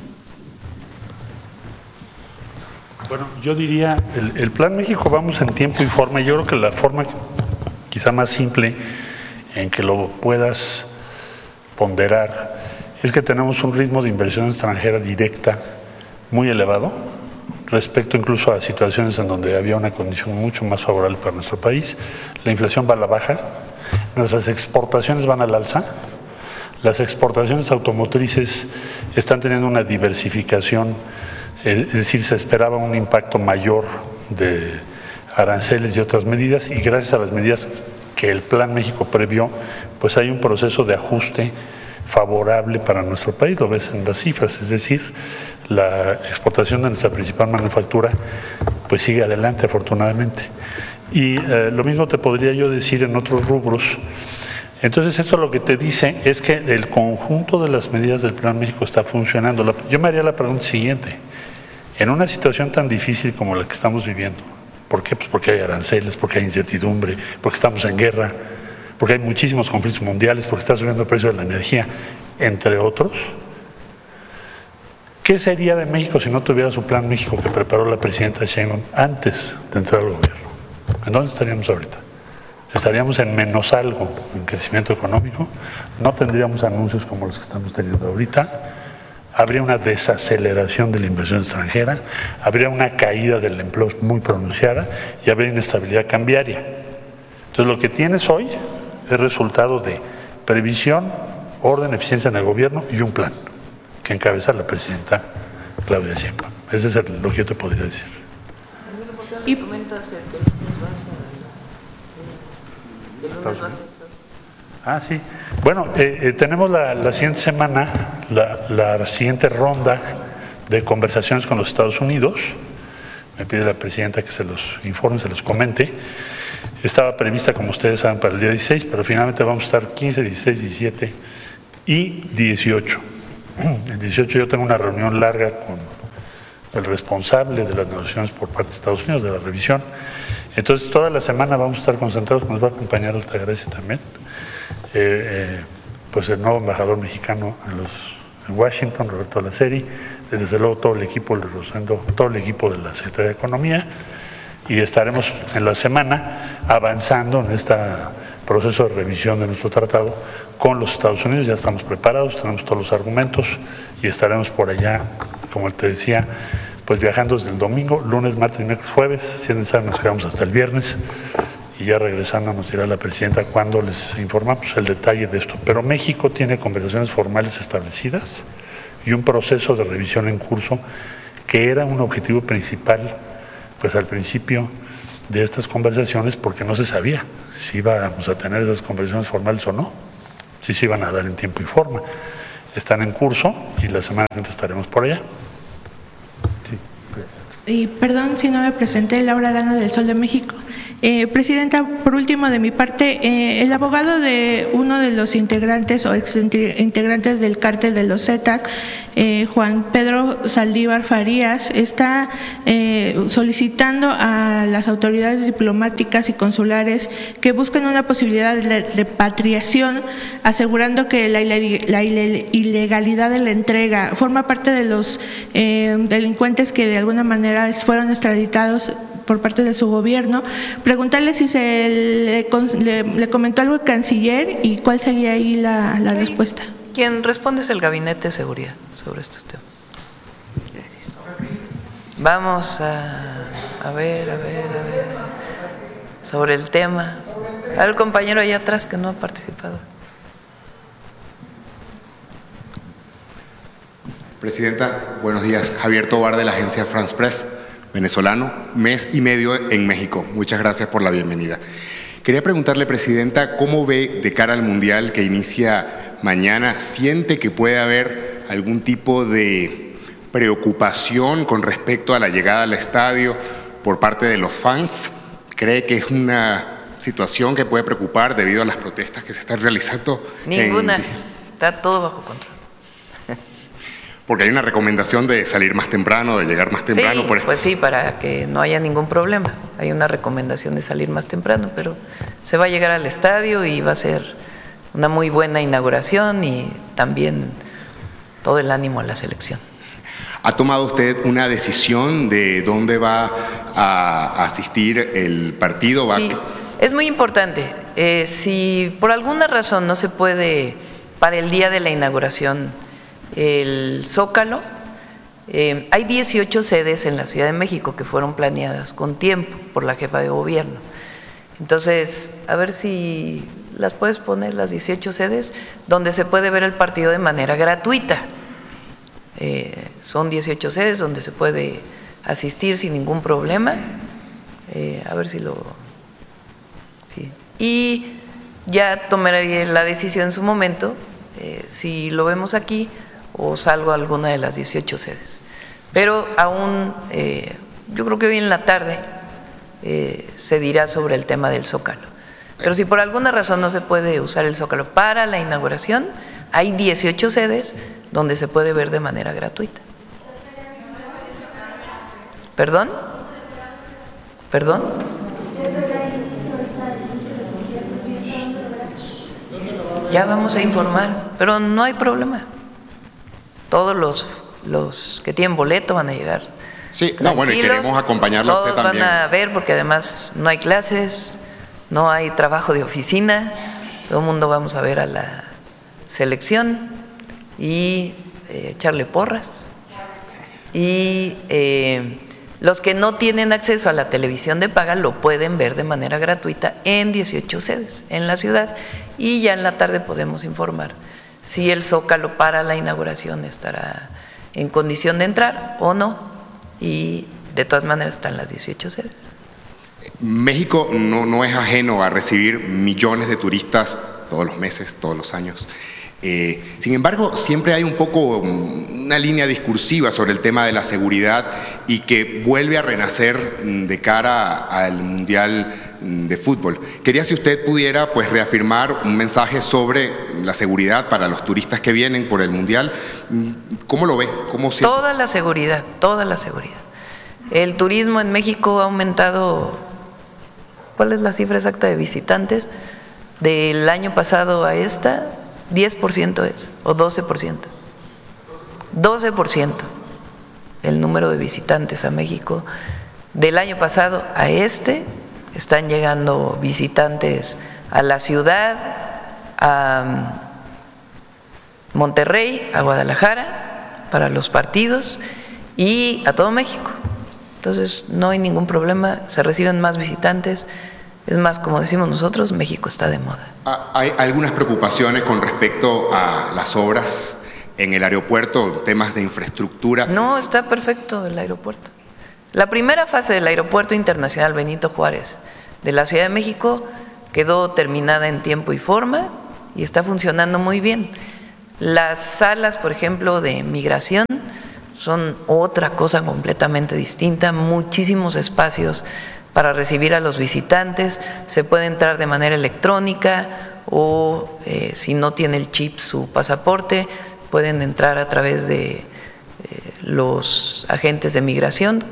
Bueno, yo diría, el Plan México vamos en tiempo y forma. Yo creo que la forma quizá más simple en que lo puedas ponderar es que tenemos un ritmo de inversión extranjera directa muy elevado, respecto incluso a situaciones en donde había una condición mucho más favorable para nuestro país. La inflación va a la baja, nuestras exportaciones van al alza, las exportaciones automotrices están teniendo una diversificación, es decir, se esperaba un impacto mayor de aranceles y otras medidas, y gracias a las medidas que el Plan México previó, pues hay un proceso de ajuste favorable para nuestro país, lo ves en las cifras, es decir, la exportación de nuestra principal manufactura pues sigue adelante afortunadamente. Y lo mismo te podría yo decir en otros rubros. Entonces esto lo que te dice es que el conjunto de las medidas del Plan México está funcionando. Yo me haría la pregunta siguiente: en una situación tan difícil como la que estamos viviendo, ¿por qué? Pues porque hay aranceles, porque hay incertidumbre, porque estamos en guerra, porque hay muchísimos conflictos mundiales, porque está subiendo el precio de la energía, entre otros. ¿Qué sería de México si no tuviera su Plan México que preparó la presidenta Sheinbaum antes de entrar al gobierno? ¿En dónde estaríamos ahorita? Estaríamos en menos algo en crecimiento económico, no tendríamos anuncios como los que estamos teniendo ahorita, habría una desaceleración de la inversión extranjera, habría una caída del empleo muy pronunciada y habría inestabilidad cambiaria. Entonces lo que tienes hoy es resultado de previsión, orden, eficiencia en el gobierno y un plan que encabeza la presidenta Claudia Sheinbaum. Ese es lo que yo te podría decir. Y sí. Bueno, tenemos la siguiente semana la siguiente ronda de conversaciones con los Estados Unidos. Me pide la presidenta que se los informe, se los comente. Estaba prevista, como ustedes saben, para el día 16, pero finalmente vamos a estar 15, 16, 17 y 18. El 18 yo tengo una reunión larga con el responsable de las negociaciones por parte de Estados Unidos, de la revisión. Entonces, toda la semana vamos a estar concentrados, nos va a acompañar Altagracia también, pues el nuevo embajador mexicano en Washington, Roberto Laceri, desde luego todo el equipo de la Secretaría de Economía, y estaremos en la semana avanzando en este proceso de revisión de nuestro tratado con los Estados Unidos. Ya estamos preparados, tenemos todos los argumentos y estaremos por allá, como te decía, pues viajando desde el domingo, lunes, martes, miércoles, jueves, si es necesario nos quedamos hasta el viernes y ya regresando nos dirá la presidenta cuándo les informamos el detalle de esto. Pero México tiene conversaciones formales establecidas y un proceso de revisión en curso que era un objetivo principal, pues al principio de estas conversaciones, porque no se sabía si íbamos a tener esas conversaciones formales o no, si se iban a dar en tiempo y forma. Están en curso y la semana que estaremos por allá. Y perdón si no me presenté, Laura Arana del Sol de México. Presidenta, por último de mi parte, el abogado de uno de los integrantes o exintegrantes del cártel de los Zetas, Juan Pedro Saldívar Farías, está solicitando a las autoridades diplomáticas y consulares que busquen una posibilidad de repatriación, asegurando que la ilegalidad de la entrega forma parte de los delincuentes que de alguna manera fueron extraditados por parte de su gobierno. Preguntarle si le comentó algo el canciller y cuál sería ahí la respuesta. Quien responde es el Gabinete de Seguridad sobre estos temas. Vamos a ver sobre el tema. Al compañero allá atrás que no ha participado. Presidenta, buenos días. Javier Tobar de la agencia France Press, venezolano, mes y medio en México. Muchas gracias por la bienvenida. Quería preguntarle, Presidenta, ¿cómo ve de cara al Mundial que inicia mañana? ¿Siente que puede haber algún tipo de preocupación con respecto a la llegada al estadio por parte de los fans? ¿Cree que es una situación que puede preocupar debido a las protestas que se están realizando? Ninguna, está todo bajo control. Porque hay una recomendación de salir más temprano, de llegar más temprano. Sí, pues sí, para que no haya ningún problema. Hay una recomendación de salir más temprano, pero se va a llegar al estadio y va a ser una muy buena inauguración y también todo el ánimo a la selección. ¿Ha tomado usted una decisión de dónde va a asistir el partido? Sí, es muy importante. Si por alguna razón no se puede para el día de la inauguración el Zócalo, hay 18 sedes en la Ciudad de México que fueron planeadas con tiempo por la jefa de gobierno. Entonces, a ver si las puedes poner, las 18 sedes, donde se puede ver el partido de manera gratuita. Son 18 sedes donde se puede asistir sin ningún problema. A ver si lo... Sí. Y ya tomaré la decisión en su momento, si lo vemos aquí, o salgo a alguna de las 18 sedes. Pero aún, yo creo que hoy en la tarde se dirá sobre el tema del Zócalo. Pero si por alguna razón no se puede usar el Zócalo para la inauguración, hay 18 sedes donde se puede ver de manera gratuita. ¿Perdón? ¿Perdón? Ya vamos a informar, pero no hay problema. Todos los que tienen boleto van a llegar. Sí, no, bueno, y queremos acompañarlo a usted también. Todos van a ver, porque además no hay clases, no hay trabajo de oficina, todo el mundo vamos a ver a la selección y echarle porras. Y los que no tienen acceso a la televisión de paga lo pueden ver de manera gratuita en 18 sedes en la ciudad, y ya en la tarde podemos informar si el Zócalo para la inauguración estará en condición de entrar o no, y de todas maneras están las 18 sedes. México no es ajeno a recibir millones de turistas todos los meses, todos los años. Sin embargo, siempre hay un poco una línea discursiva sobre el tema de la seguridad y que vuelve a renacer de cara al Mundial de Fútbol. Quería, si usted pudiera, pues, reafirmar un mensaje sobre la seguridad para los turistas que vienen por el Mundial. ¿Cómo lo ve? ¿Cómo siente? Toda la seguridad, toda la seguridad. El turismo en México ha aumentado. ¿Cuál es la cifra exacta de visitantes? Del año pasado a esta, 10% es, o 12%. 12% el número de visitantes a México. Del año pasado a este, están llegando visitantes a la ciudad, a Monterrey, a Guadalajara, para los partidos, y a todo México. Entonces no hay ningún problema, se reciben más visitantes. Es más, como decimos nosotros, México está de moda. ¿Hay algunas preocupaciones con respecto a las obras en el aeropuerto, temas de infraestructura? No, está perfecto el aeropuerto. La primera fase del Aeropuerto Internacional Benito Juárez de la Ciudad de México quedó terminada en tiempo y forma y está funcionando muy bien. Las salas, por ejemplo, de migración son otra cosa completamente distinta, muchísimos espacios para recibir a los visitantes, se puede entrar de manera electrónica o si no tiene el chip su pasaporte, pueden entrar a través de los agentes de migración